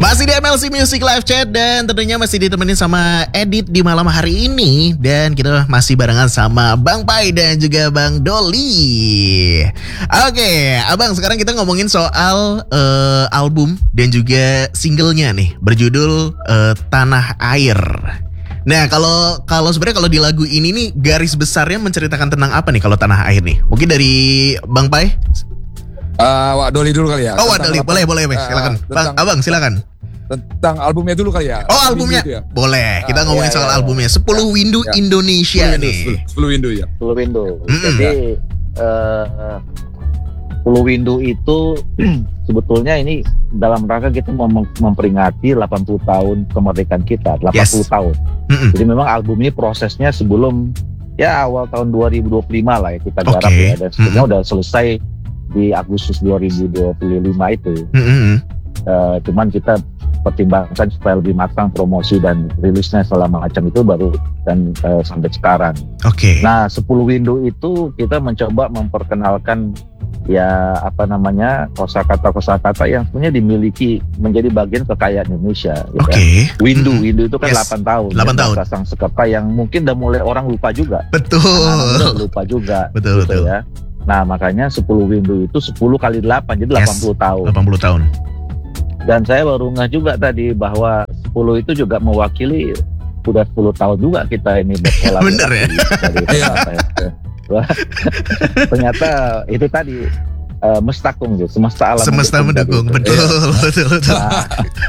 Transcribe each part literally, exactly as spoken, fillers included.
Masih di M L C Music Live Chat dan tentunya masih ditemenin sama Edit di malam hari ini. Dan kita masih barengan sama Bang Pai dan juga Bang Doli. Oke, Abang, sekarang kita ngomongin soal uh, album dan juga singlenya nih, berjudul uh, Tanah Air. Nah, kalau kalau sebenarnya kalau di lagu ini nih garis besarnya menceritakan tentang apa nih kalau Tanah Air nih? Mungkin dari Bang Pai? Uh, Wak Doli dulu kali ya. Oh, Wak Doli, boleh, boleh, boleh. Silakan. Uh, Bang, Abang, silakan. Tentang albumnya dulu kali ya. Oh, albumnya. Ya? Boleh. Kita uh, ngomongin iya, soal iya, albumnya. sepuluh iya, Windu iya. Indonesia sepuluh nih. sepuluh Windu ya. sepuluh Windu. Mm-hmm. Jadi uh, sepuluh Windu itu sebetulnya ini dalam rangka kita mem- memperingati delapan puluh tahun kemerdekaan kita, delapan puluh yes. tahun. Mm-hmm. Jadi memang album ini prosesnya sebelum ya awal tahun dua ribu dua puluh lima lah ya kita garap okay. ya. Dan sebenarnya mm-hmm. udah selesai di Agustus dua ribu dua puluh lima itu. Mm-hmm. Uh, cuman kita pertimbangkan supaya lebih matang promosi dan rilisnya selama macam itu baru dan uh, sampai sekarang. Oke. Okay. Nah, sepuluh Windu itu kita mencoba memperkenalkan ya apa namanya kosakata-kosakata yang sebenarnya dimiliki menjadi bagian kekayaan Indonesia. Oke. Okay. Ya. Windu, hmm. Windu itu kan yes. delapan tahun. delapan tahun. Sangsekata yang mungkin udah mulai orang lupa juga. Betul. Nah, lupa juga. Betul, gitu, betul. Ya. Nah, makanya sepuluh Windu itu sepuluh kali delapan jadi yes. delapan puluh tahun. delapan puluh tahun. Dan saya baru ngeh juga tadi bahwa sepuluh itu juga mewakili udah sepuluh tahun juga kita ini berkolaborasi. Bener ya? Iya. Ternyata itu tadi uh, mestakung gitu, semesta alam. Semesta mendukung, betul, betul, betul, betul. Nah,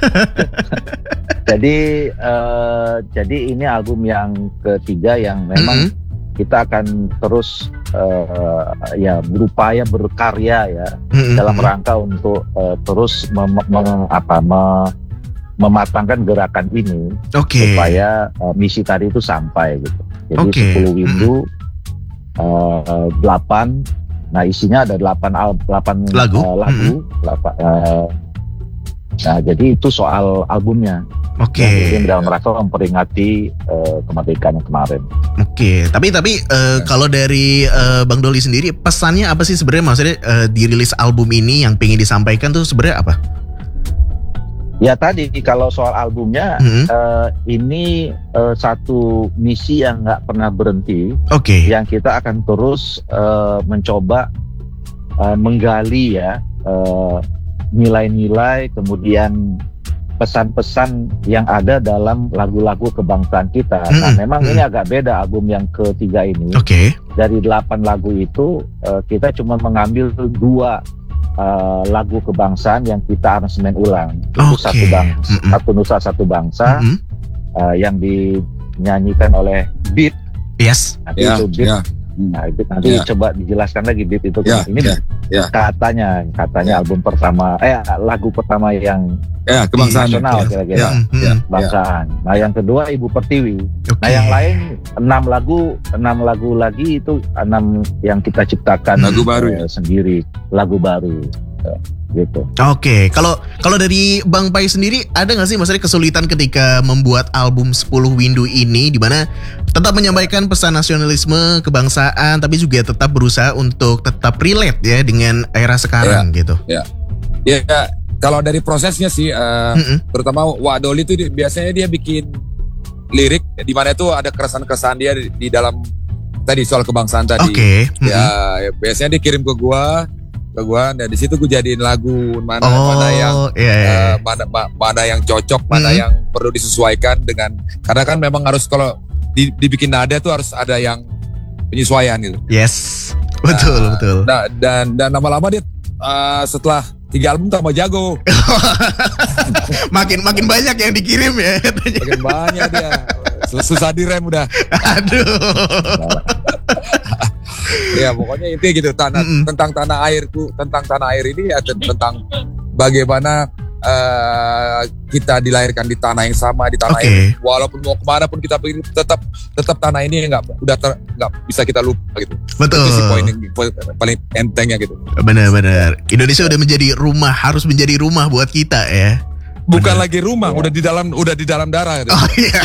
jadi uh, jadi ini album yang ketiga yang memang mm-hmm. kita akan terus uh, ya berupaya berkarya ya mm-hmm. dalam rangka untuk uh, terus mem- mem- apa, mem- mematangkan gerakan ini okay. supaya uh, misi tadi itu sampai gitu. Jadi okay. sepuluh Windu mm-hmm. uh, delapan, nah isinya ada delapan al- delapan lagu, uh, lagu mm-hmm. delapan, uh, nah jadi itu soal albumnya. Oke. Okay. Dalam rangka memperingati uh, kemerdekaan yang kemarin. Oke, okay. tapi tapi uh, kalau dari uh, Bang Doli sendiri pesannya apa sih sebenarnya, maksudnya uh, dirilis album ini yang pengen disampaikan tuh sebenarnya apa? Ya tadi kalau soal albumnya mm-hmm. uh, ini uh, satu misi yang nggak pernah berhenti. Oke. Okay. Yang kita akan terus uh, mencoba uh, menggali ya uh, nilai-nilai kemudian pesan-pesan yang ada dalam lagu-lagu kebangsaan kita. Mm-hmm. Nah, memang mm-hmm. ini agak beda album yang ketiga ini. Oke. Okay. Dari delapan lagu itu uh, kita cuma mengambil dua uh, lagu kebangsaan yang kita aransemen ulang. Itu okay. satu bangsa, mm-hmm. satu nusa satu bangsa mm-hmm. uh, yang dinyanyikan oleh Beat. Yes. Nanti yeah, itu Beat. Yeah. Nah, itu nanti yeah. coba dijelaskan lagi Beat itu. Yeah, ini yeah, yeah. katanya, katanya yeah. album pertama, eh lagu pertama yang ya, kebangsaan nasional ya, kira-kira ya, ya, bangsaan. ya. Nah yang kedua Ibu Pertiwi. Okay. Nah yang lain enam lagu, enam lagu lagi itu enam yang kita ciptakan lagu baru ya? sendiri, lagu baru. Ya, gitu. Oke, okay. kalau kalau dari Bang Pai sendiri ada nggak sih maksudnya kesulitan ketika membuat album sepuluh Windu ini, di mana tetap menyampaikan pesan nasionalisme kebangsaan, tapi juga tetap berusaha untuk tetap relate ya dengan era sekarang ya, gitu. Ya, ya. Kalau dari prosesnya sih, uh, mm-hmm. terutama Wak Doli itu biasanya dia bikin lirik di mana itu ada keresahan-keresahan dia di, di dalam tadi soal kebangsaan tadi. Oke. Okay. Mm-hmm. Ya, ya, biasanya dia kirim ke gua. ke gua, dan di situ gua jadiin lagu mana oh, mana yang yeah, yeah. Uh, mana ma- mana yang cocok, mm-hmm. mana yang perlu disesuaikan dengan, karena kan memang harus kalau di, dibikin nada tuh harus ada yang penyesuaian gitu. Yes, betul nah, betul. Nah, dan dan lama-lama dia uh, setelah tiga album tambah jago. makin makin banyak yang dikirim ya. Makin banyak dia. Susah direm udah. Aduh. Ya pokoknya intinya gitu, tanah, mm-hmm. tentang tanah airku, tentang tanah air ini ya tentang bagaimana uh, kita dilahirkan di tanah yang sama, di tanah okay. air. Walaupun mau kemana pun kita pergi, tetap tetap tanah ini nggak udah ter, nggak bisa kita lupa gitu. Betul. Itu sih poin yang paling entengnya gitu. Benar-benar. Indonesia udah menjadi rumah, harus menjadi rumah buat kita ya. Bukan bener. lagi rumah, ya. udah di dalam udah di dalam darah. Gitu. Oh iya.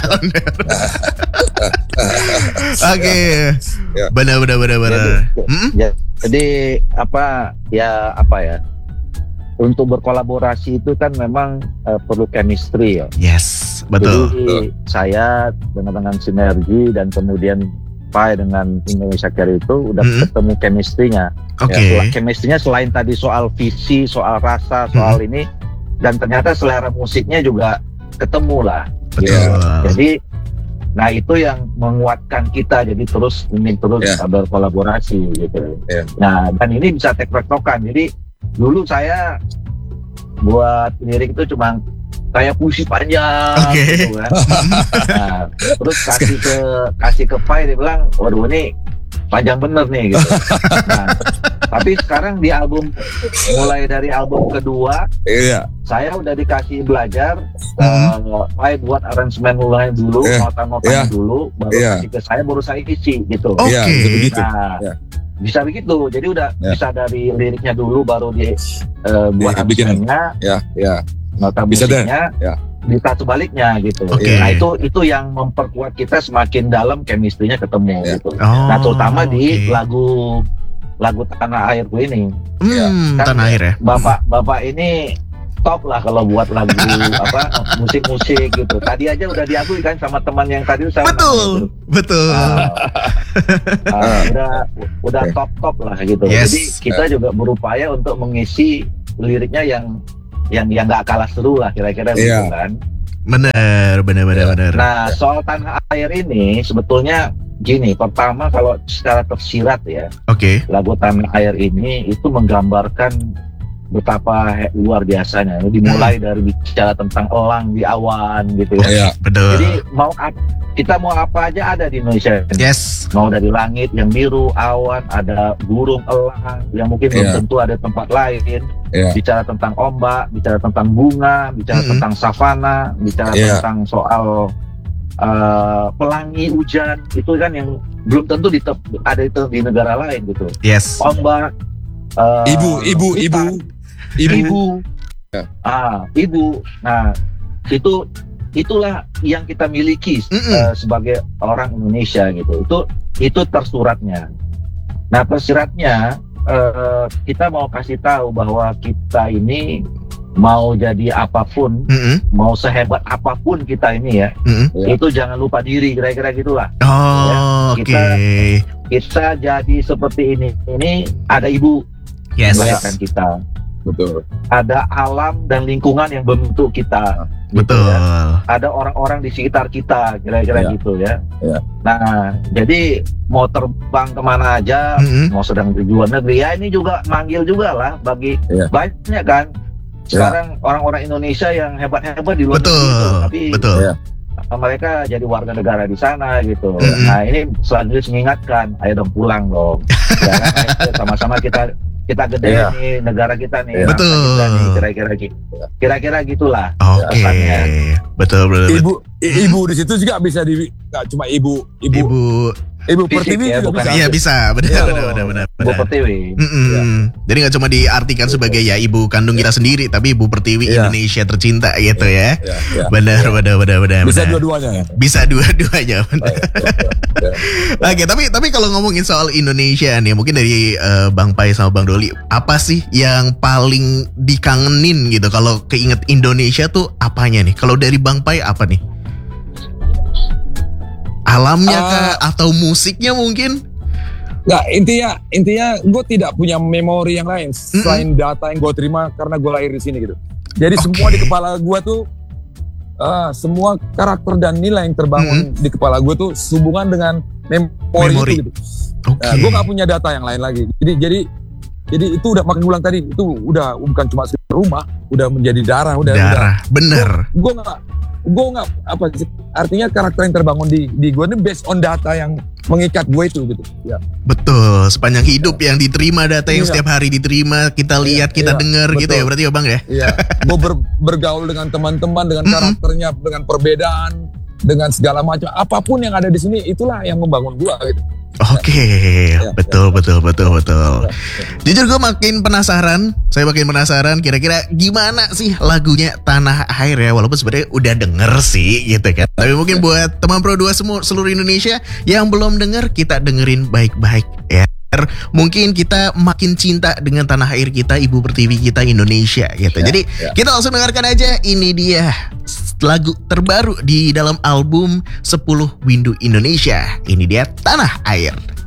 Oke. Ya. Benar benar benar benar. Jadi, hmm? ya, jadi apa ya apa ya? untuk berkolaborasi itu kan memang uh, perlu chemistry ya. Yes, betul. Jadi saya dengan dengan sinergi dan kemudian Pai dengan Indonesia Care itu udah mm-hmm. ketemu chemistry-nya. Oke. Okay. Ya, chemistry-nya selain tadi soal visi, soal rasa, soal mm-hmm. ini, dan ternyata selera musiknya juga ketemu lah. Betul. Ya. Jadi, nah itu yang menguatkan kita jadi terus ingin terus yeah. berkolaborasi gitu. Yeah. Nah dan ini bisa tektok-tektokan. Jadi dulu saya buat lirik itu cuma kayak puisi panjang okay. gitu kan. Nah, terus kasih ke kasih ke Pai, dia bilang, waduh ini panjang bener nih gitu. Nah, tapi sekarang di album mulai dari album kedua, iya. saya udah dikasih belajar, hmm. uh, Pai buat aransemen mulai dulu, yeah. nota-notanya yeah. dulu, baru yeah. kasih ke saya, baru saya isi gitu. Oke. Okay. Yeah, begitu. Nah, yeah. bisa begitu. Jadi udah yeah. bisa dari liriknya dulu, baru di uh, buat yeah, aransemennya. Ya, ya. Nota bisa musiknya, ya. bisa sebaliknya gitu. Okay. Nah itu itu yang memperkuat kita semakin dalam chemistry-nya ketemu ya. gitu. Oh, nah terutama okay. di lagu lagu Tanah Airku ini. Hmm, kan Tanah Air ya. Bapak bapak ini top lah kalau buat lagu apa musik-musik gitu. Tadi aja udah diakui kan sama teman yang tadi saya. Betul, gitu. betul. Uh, uh, udah udah top top lah gitu. Yes. Jadi kita juga berupaya untuk mengisi liriknya yang yang yang nggak kalah seru lah kira-kira yeah. gitu kan. Bener, bener, bener, yeah. bener. Nah soal Tanah Air ini sebetulnya gini, pertama kalau secara tersirat ya, Oke. Okay. lagu Tanah Air ini itu menggambarkan betapa he- luar biasanya. Dimulai hmm. dari bicara tentang elang di awan gitu ya. Yeah. Betul. Jadi mau ap- kita mau apa aja ada di Indonesia. Yes. Mau dari langit yang biru, awan, ada burung, elang yang mungkin belum Yeah. tentu ada tempat lain. Yeah. Bicara tentang ombak, bicara tentang bunga, bicara Mm-hmm. tentang savana, bicara Yeah. tentang soal uh, pelangi hujan, itu kan yang belum tentu di te- ada itu di negara lain gitu. Yes. Ombak, uh, Ibu, ibu, ibu, ibu, ibu. ibu. Ya. ah, ibu. Nah, itu itulah yang kita miliki uh, sebagai orang Indonesia gitu. Itu itu tersuratnya. Nah, tersiratnya uh, kita mau kasih tahu bahwa kita ini mau jadi apapun, Mm-mm. mau sehebat apapun kita ini ya, Mm-mm. itu jangan lupa diri, kira-kira gitulah. Oh, Ya, oke. kita- Kita jadi seperti ini, ini ada ibu Yes. melahirkan kita, Betul. ada alam dan lingkungan yang membentuk kita, Betul. gitu ya. Ada orang-orang di sekitar kita, kira-kira Ya. gitu ya. Ya. Nah, jadi mau terbang kemana aja, Mm-mm. mau sedang di luar negeri, ya ini juga manggil juga lah bagi Ya. banyak kan. Sekarang orang-orang Indonesia yang hebat-hebat di luar Betul. negeri itu, tapi Betul. Ya. mereka jadi warga negara di sana gitu. Mm-mm. Nah ini selanjutnya mengingatkan, ayo dong pulang dong. Jangan ayo sama-sama kita kita gede Iya. nih negara kita nih. Iya. bangsa Betul. kita nih, kira-kira gitu. Kira-kira gitulah. Oke. pesannya. Betul, betul, betul. Ibu, i- ibu di situ juga bisa di, nggak cuma ibu, ibu, ibu, Ibu. Pertiwi Fisik ya, juga bukan- bisa. Iya bisa, benar, Iya. benar, benar, benar, Bu benar. Pertiwi. Mm-mm. Jadi nggak cuma diartikan sebagai ya ibu kandung kita sendiri, tapi ibu pertiwi Iya. Indonesia tercinta gitu ya. Ya, ya. Benar, benar, benar, benar. Bisa benar. dua-duanya ya. Bisa dua-duanya. benar. Ya. Oke, tapi tapi kalau ngomongin soal Indonesia nih, mungkin dari eh, Bang Pai sama Bang Doli, apa sih yang paling dikangenin gitu? Kalau keinget Indonesia tuh apanya nih? Kalau dari Bang Pai apa nih? Alamnya Ah. kah atau musiknya mungkin? Nggak, intinya intinya gue tidak punya memori yang lain selain data yang gue terima karena gue lahir di sini gitu. Jadi Oke. semua di kepala gue tuh ah, semua karakter dan nilai yang terbangun di kepala gue tuh sehubungan dengan memori, Memori. itu gitu. Oke. Nah, gue nggak punya data yang lain lagi. Jadi jadi jadi itu udah makin ulang tadi itu udah bukan cuma sekedar rumah, udah menjadi darah, udah udah. Darah, bener. Gue nggak gue nggak apa sih artinya karakter yang terbangun di di gue ini based on data yang mengikat gue itu gitu. Ya. Betul, sepanjang hidup yang diterima, data yang Iya. setiap hari diterima, kita lihat, kita iya, dengar gitu betul. ya berarti ya Bang ya? Iya, gue ber- bergaul dengan teman-teman, dengan Mm-mm. karakternya, dengan perbedaan, dengan segala macam. Apapun yang ada di sini, itulah yang membangun gue. Gitu. Oke, Ya, betul, ya. betul, betul, betul. Ya, Jujur gue makin penasaran, saya makin penasaran kira-kira gimana sih lagunya Tanah Air ya, walaupun sebenarnya udah denger sih gitu kan. Tapi mungkin buat teman Pro dua semua seluruh Indonesia yang belum denger, kita dengerin baik-baik ya. mungkin kita makin cinta dengan tanah air kita, Ibu Pertiwi kita Indonesia gitu. Ya, Jadi ya. kita langsung dengarkan aja, ini dia lagu terbaru di dalam album sepuluh Windu Indonesia. Ini dia Tanah Air.